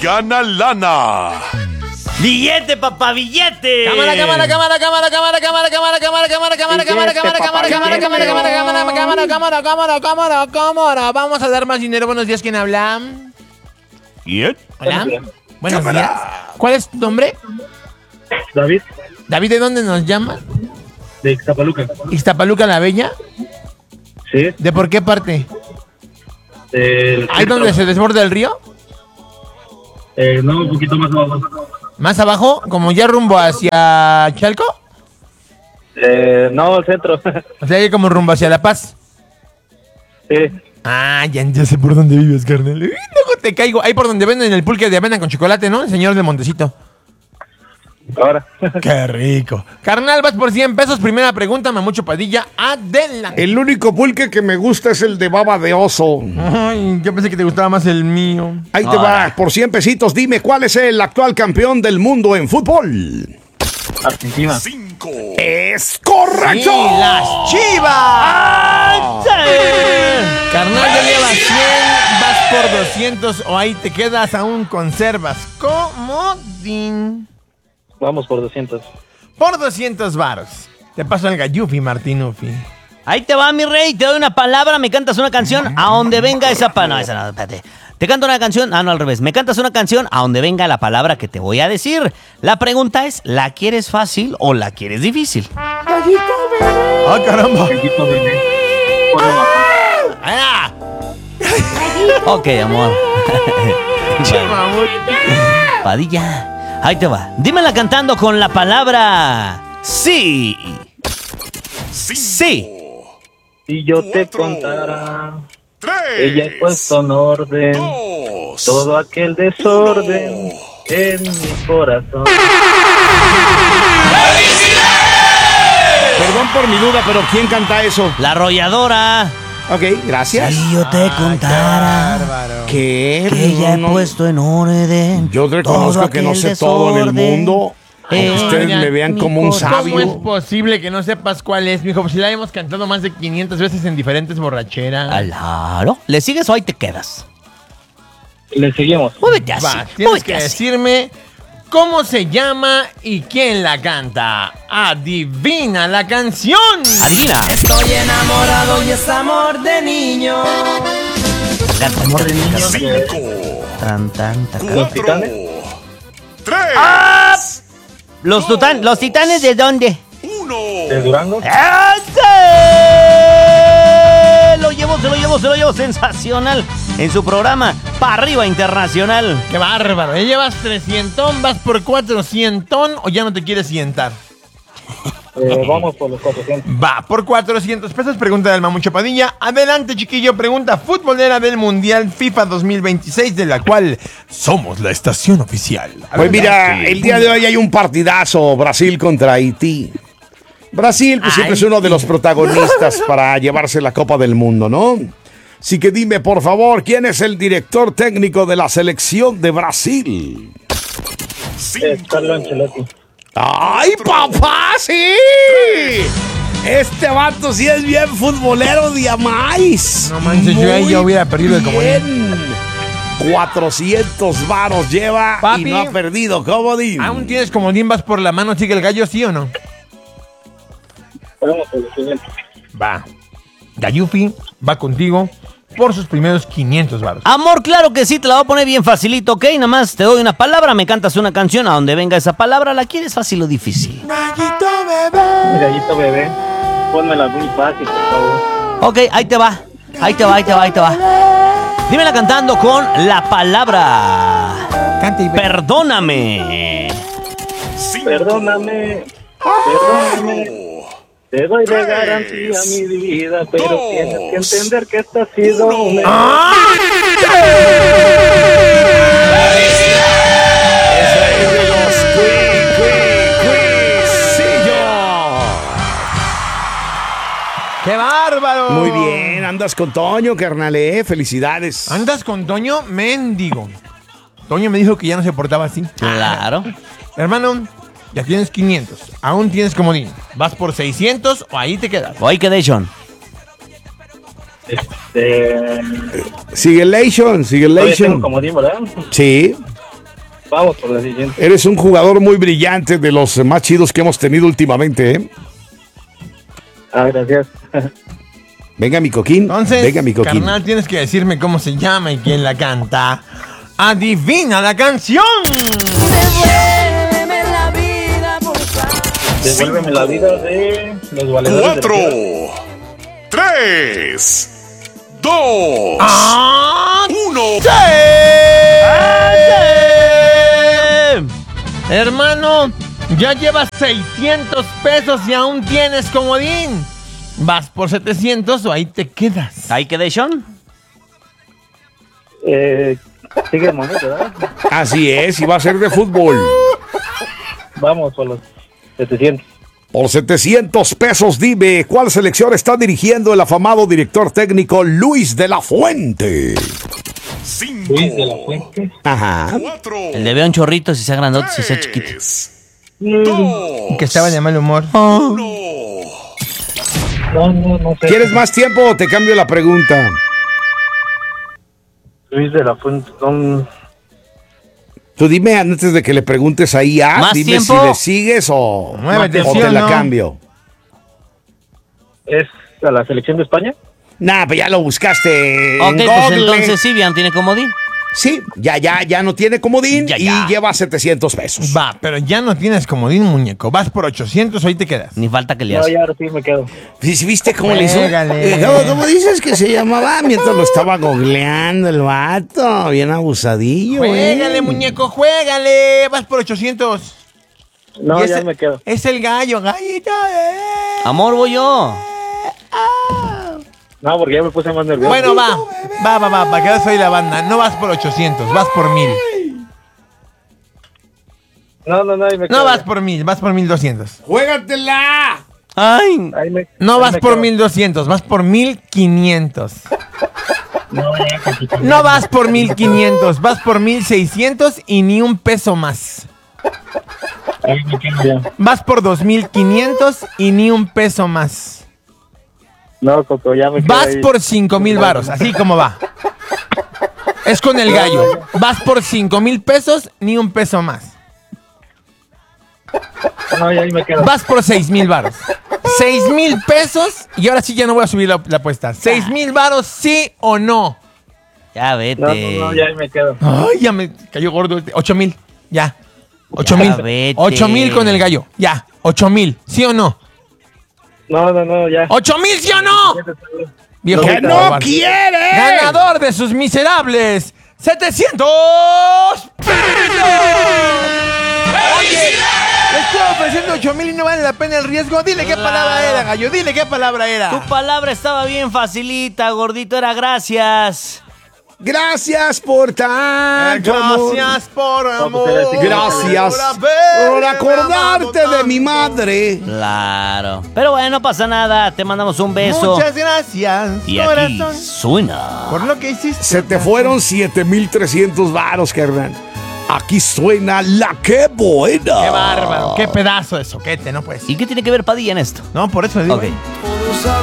gana lana. ¡Billete, papá, billete! Cámara. Vamos a dar más dinero. Buenos días, ¿quién habla? ¿Quién? Hola. Buenos días. ¿Cuál es tu nombre? David, David, ¿de dónde nos llama? de Ixtapaluca. ¿Ixtapaluca la Bella? Sí. ¿De por qué parte? Del ¿Ahí donde se desborda el río? No, un poquito más abajo. ¿Más abajo? ¿Como ya rumbo hacia Chalco? No, al centro. O sea, como rumbo hacia La Paz. Sí. Ah, ya sé por dónde vives, carnal. Uy, luego te caigo. Ahí por donde venden el pulque de avena con chocolate, ¿no? El señor del Montecito. Ahora. Qué rico. Carnal, vas por 100 pesos. Primera pregunta, Mamucho Padilla. Adelante. El único pulque que me gusta es el de baba de oso. Ay, yo pensé que te gustaba más el mío. Ahí te va, por 100 pesitos. Dime, ¿cuál es el actual campeón del mundo en fútbol? Argentina. 5. ¡Es correcto! ¡Sí, las Chivas! Carnal, ya llevas 100, vas por 200 o ahí te quedas, aún conservas comodín. Vamos por 200. Por 200 varos. Te paso el gallufi, Martinufi. Ahí te va, mi rey. Te doy una palabra, me cantas una canción. A donde venga esa palabra. No, esa no, espérate. Te canto una canción. Ah, no, al revés. Me cantas una canción a donde venga la palabra que te voy a decir. La pregunta es, ¿la quieres fácil o la quieres difícil? ¡Ah, caramba! Gallito bebé. ¡Ah! Ok, amor. Che, mamut. Padilla. Ahí te va. Dímela cantando con la palabra sí. Sí. Si yo te 4, contara, 3, ella ha puesto en orden 2, todo aquel desorden en mi corazón. Perdón por mi duda, pero ¿quién canta eso? La arrolladora. Ok, gracias. Si yo te contara Bárbaro. ¿Qué? que ella he No, puesto en orden. yo reconozco todo que no aquel sé todo en el desorden. mundo. Aunque ustedes me vean mi como un corazón. ¿Cómo es sabio. posible que no sepas cuál es, mijo? Pues si la hemos cantado más de 500 veces en diferentes borracheras. Claro. ¿Le sigues o ahí te quedas? Le seguimos. Muévete así. Va, tienes Muévete que así. decirme cómo se llama y quién la canta. Adivina la canción. Adivina. Estoy enamorado y es amor de niño. Amor de niño. 5, Tan, tan, tan. 4, Titanes? 3, ¿Los titanes de dónde? 1. ¿De Durango? ¡Ese! Se lo llevo sensacional en su programa Pa' Arriba Internacional. Qué bárbaro. Ya llevas 300, vas por 400 o ya no te quieres sientar. Vamos por los 400. Va, por 400 pesos, pregunta del Mamucho Padilla. Adelante, chiquillo, pregunta futbolera del Mundial FIFA 2026, de la cual somos la estación oficial. Pues mira, Adelante. el día de hoy hay un partidazo, Brasil contra Haití. Brasil pues, siempre es uno de los protagonistas para llevarse la Copa del Mundo, ¿no? Así que dime, por favor, ¿quién es el director técnico de la selección de Brasil? Carlo Ancelotti. ¡Ay, papá, sí! Este vato sí es bien futbolero de amais. No manches, yo ahí ya hubiera perdido el comodín. 400 varos lleva Papi. y no ha perdido comodín. ¿Aún tienes comodín, vas por la mano, sigue el gallo, sí o no? Vamos por los 500. Va. Gallufi va contigo por sus primeros 500 varos. Amor, claro que sí, te la voy a poner bien facilito, ¿ok? Nada más te doy una palabra, me cantas una canción, a donde venga esa palabra, ¿la quieres fácil o difícil? Gallito bebé. Mi gallito bebé. Pónmela muy fácil, por favor. Ok, ahí te va. Dímela cantando con la palabra. Canta y ve. Perdóname. Perdóname. Te doy de garantía mi vida, pero tienes que entender que esta ha sido una... ¡Qué bárbaro! Muy bien, andas con Toño, carnal, felicidades. ¿Andas con Toño? Mendigo. Toño me dijo que ya no se portaba así. Claro. Hermano, ya tienes 500. Aún tienes comodín. ¿Vas por 600 o ahí te quedas? Hoy quedé, John. Sigue Lation. Todavía tengo comodín, ¿verdad? Sí. Vamos por la siguiente. Eres un jugador muy brillante, de los más chidos que hemos tenido últimamente, ¿eh? Gracias. Venga, mi coquín. Entonces, Venga, mi coquín. carnal, tienes que decirme cómo se llama y quién la canta. ¡Adivina la canción! Devuélveme la vida, por favor. Devuélveme la vida de los valedores. 4, 3, 2, ¡Ah! 1. Hermano, ya llevas 600 pesos y aún tienes comodín. ¿Vas por 700 o ahí te quedas? ¿Ahí quedé, Sean? Sigue el momento, ¿verdad? Así es, y va a ser de fútbol. Vamos por los 700. Por 700 pesos, dime, ¿cuál selección está dirigiendo el afamado director técnico Luis de la Fuente? 5, Luis de la Fuente. Ajá. 4, El de un chorrito, si sea grandote, si sea chiquito. 2, Que estaba de mal humor. 1. No sé. ¿Quieres más tiempo o te cambio la pregunta? Luis de la Fuente. Tú dime antes de que le preguntes ahí ¿Más dime tiempo? si le sigues o Muévete, ¿sí te o la no? cambio. ¿Es a la selección de España? Nah, pues ya lo buscaste. Ok, en pues Google. entonces sí, bien, tiene comodín. Sí, ya no tiene comodín Ya. y lleva 700 pesos. Va, pero ya no tienes comodín, muñeco. Vas por 800 o ahí te quedas. Ni falta que le No, hace. ya ahora sí me quedo. ¿Viste cómo le hizo? Juégale. ¿Cómo dices que se llamaba? Mientras lo estaba googleando el vato. Bien abusadillo, Juégale, muñeco, juégale. Vas por 800. No, Y ya ese- me quedo. Es el gallo, gallito. Amor, voy yo. No, porque ya me puse más nervioso. Bueno, va, para que soy la banda. No vas por 800, vas por 1000. No, ahí me quedo. No vas por 1000, vas por 1200. ¡Juégatela! Ay, No ahí vas me por quedo. 1200, vas por 1500. No, ya, Paquito. No vas por 1500, vas por 1600 y ni un peso más. Ahí me quedo ya. Vas por 2500 y ni un peso más. No, Coco, ya me quedo Vas ahí. por 5000 varos, así como va. Es con el gallo. Vas por 5000 pesos, ni un peso más. No, ya ahí me quedo. Vas por 6000 varos. 6000 pesos y ahora sí ya no voy a subir la apuesta. 6000 varos, sí o no. ya vete. No, ya ahí me quedo. Ay, ya me cayó gordo. 8000, ya. 8000. vete. 8000 con el gallo, ya. 8000, ¿sí o no? No, ya. 8000, ¿sí o no? Viejo ¡Que no cobarde. quiere! Ganador de sus miserables 700 pesos. Oye, le estoy ofreciendo 8000 y no vale la pena el riesgo. Dile qué palabra era, gallo. Dile qué palabra era. Tu palabra estaba bien facilita, gordito, era gracias. Gracias por tanto amor. Gracias por amor. Gracias por acordarte de mi madre. Claro. Pero bueno, no pasa nada. Te mandamos un beso. Muchas gracias, Y aquí corazón, suena. por lo que hiciste. Se te fueron 7,300 varos, carnal. Aquí suena la que buena. Qué bárbaro, qué pedazo de soquete, no pues. ¿Y qué tiene que ver Padilla en esto? No, por eso le digo. Ok. Todos